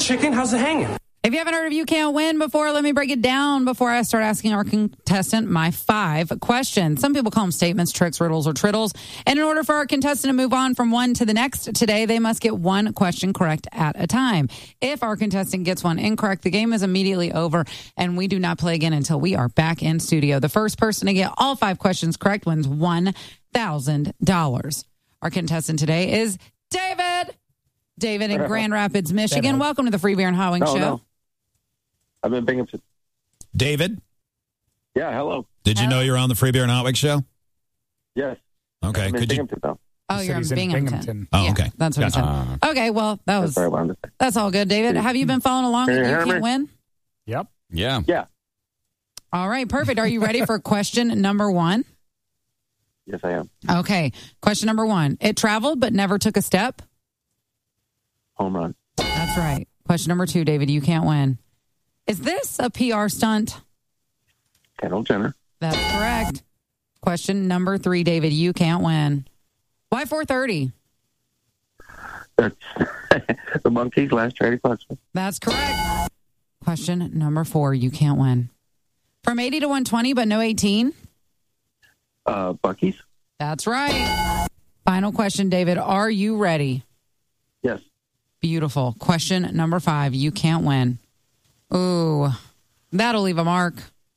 chicken. How's it hanging? If you haven't heard of You Can't Win before, let me break it down before I start asking our contestant my 5 questions. Some people call them statements, tricks, riddles, or triddles. And in order for our contestant to move on from one to the next today, they must get one question correct at a time. If our contestant gets one incorrect, the game is immediately over, and we do not play again until we are back in studio. The first person to get all 5 questions correct wins $1,000. Our contestant today is David. David in Grand Rapids, Michigan. Welcome to the Free Beer and Hot Wings Show. No. I'm in Binghamton. David? Yeah, hello. Did you know you're on the Free Beer and Hot Wings Show? Yes. Okay. I'm in Binghamton, though. Oh, you're in Binghamton. Oh, okay. That's what he said. Okay, well, that's all good, David. Have you been following along with You Can't Win? Yep. Yeah. Yeah. All right, perfect. Are you ready for question number 1? Yes, I am. Okay, question number 1. It traveled but never took a step. Home run. That's right. Question number 2, David, You Can't Win. Is this a PR stunt? Kendall Jenner. That's correct. Question number 3, David, You Can't Win. Why 4:30? That's the Monkees' Last Charity Clubman. That's correct. Question number 4, You Can't Win. From 80 to 120, but no 18? Buc-ee's. That's right. Final question, David. Are you ready? Yes. Beautiful. Question number 5, You Can't Win. Ooh, that'll leave a mark.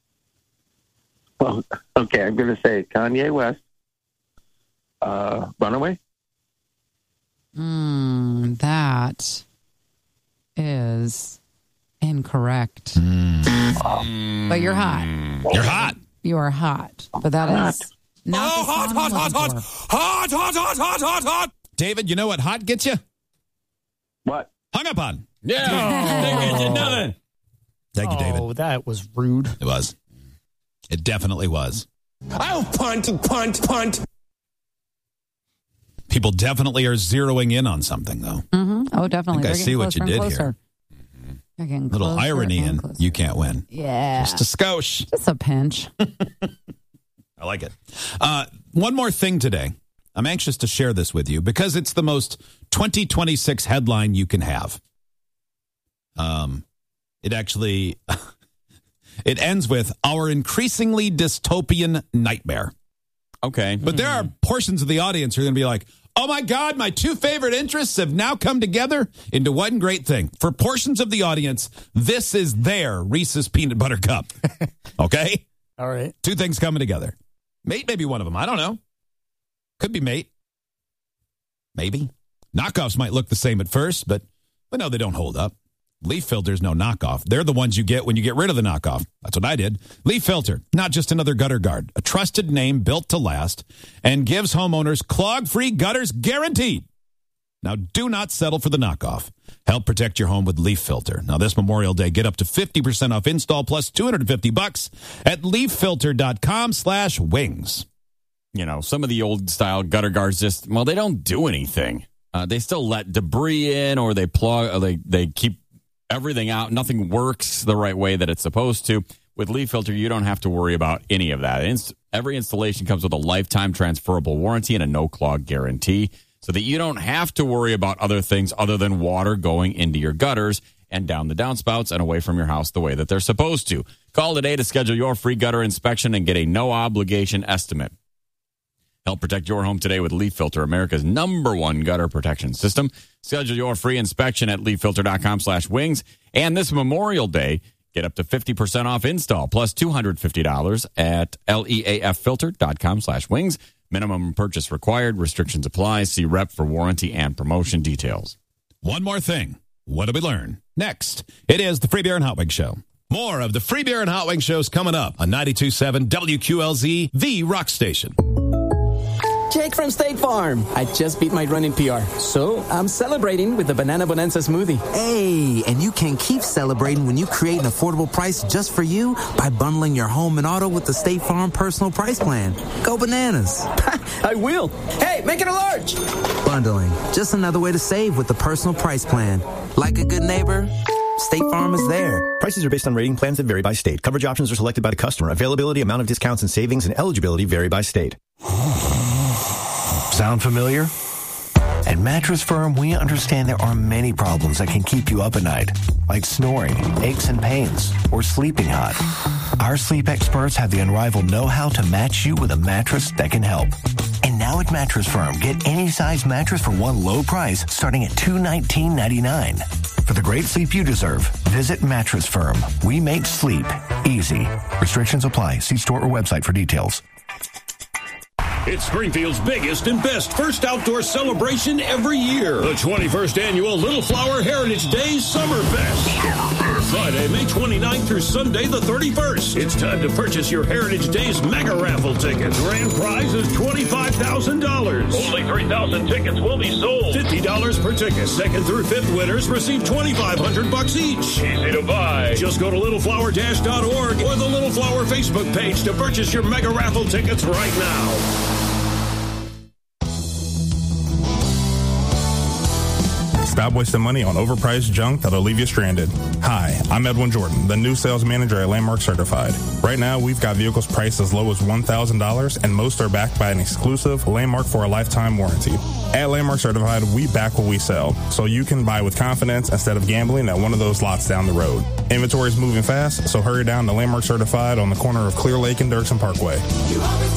Well, okay, I'm going to say Kanye West. Runaway? That is incorrect. But you're hot. You're hot. You are hot. But that is not the song I'm looking for. Hot. David, you know what hot gets you? What? Hung up on. Yeah. Thank you, David. Oh, that was rude. It was. It definitely was. I'll punt. People definitely are zeroing in on something, though. Mm-hmm. Oh, definitely. I see what you did here. Little irony in You Can't Win. Yeah. Just a skosh. Just a pinch. I like it. One more thing today. I'm anxious to share this with you because it's the most 2026 headline you can have. It actually, it ends with our increasingly dystopian nightmare. Okay. But there are portions of the audience who are going to be like, oh my God, my 2 favorite interests have now come together into one great thing. For portions of the audience, this is their Reese's Peanut Butter Cup. Okay? All right. 2 things coming together. Mate may be one of them. I don't know. Could be Mate. Maybe. Knockoffs might look the same at first, but no, they don't hold up. Leaf Filter's no knockoff. They're the ones you get when you get rid of the knockoff. That's what I did. Leaf Filter, not just another gutter guard. A trusted name built to last and gives homeowners clog-free gutters guaranteed. Now, do not settle for the knockoff. Help protect your home with Leaf Filter. Now, this Memorial Day, get up to 50% off install plus $250 at leaffilter.com/wings. You know, some of the old style gutter guards just, well, they don't do anything. They still let debris in, or they plug, or they keep everything out. Nothing works the right way that it's supposed to. With Leaf Filter, you don't have to worry about any of that. Every installation comes with a lifetime transferable warranty and a no-clog guarantee, so that you don't have to worry about other things other than water going into your gutters and down the downspouts and away from your house the way that they're supposed to. Call today to schedule your free gutter inspection and get a no-obligation estimate. Help protect your home today with Leaf Filter, America's #1 gutter protection system. Schedule your free inspection at leaffilter.com/wings. And this Memorial Day, get up to 50% off install plus $250 at leaffilter.com/wings. Minimum purchase required. Restrictions apply. See rep for warranty and promotion details. One more thing. What did we learn? Next, it is the Free Beer and Hot Wings Show. More of the Free Beer and Hot Wings Shows coming up on 92.7 WQLZ, the rock station. Jake from State Farm. I just beat my running PR, so I'm celebrating with the Banana Bonanza smoothie. Hey, and you can keep celebrating when you create an affordable price just for you by bundling your home and auto with the State Farm Personal Price Plan. Go bananas. I will. Hey, make it a large. Bundling, just another way to save with the Personal Price Plan. Like a good neighbor, State Farm is there. Prices are based on rating plans that vary by state. Coverage options are selected by the customer. Availability, amount of discounts and savings, and eligibility vary by state. Sound familiar? At Mattress Firm, we understand there are many problems that can keep you up at night, like snoring, aches and pains, or sleeping hot. Our sleep experts have the unrivaled know-how to match you with a mattress that can help. And now at Mattress Firm, get any size mattress for one low price starting at $219.99. For the great sleep you deserve, visit Mattress Firm. We make sleep easy. Restrictions apply. See store or website for details. It's Springfield's biggest and best first outdoor celebration every year. The 21st Annual Little Flower Heritage Days Summerfest. Friday, May 29th through Sunday, the 31st. It's time to purchase your Heritage Days mega raffle ticket. Grand prize is $25,000. Only 3,000 tickets will be sold. $50 per ticket. Second through fifth winners receive $2,500 each. Easy to buy. Just go to littleflower-org or the Little Flower Facebook page to purchase your mega raffle tickets right now. Stop wasting money on overpriced junk that'll leave you stranded. Hi, I'm Edwin Jordan, the new sales manager at Landmark Certified. Right now, we've got vehicles priced as low as $1,000, and most are backed by an exclusive Landmark for a lifetime warranty. At Landmark Certified, we back what we sell, so you can buy with confidence instead of gambling at one of those lots down the road. Inventory is moving fast, so hurry down to Landmark Certified on the corner of Clear Lake and Dirksen Parkway.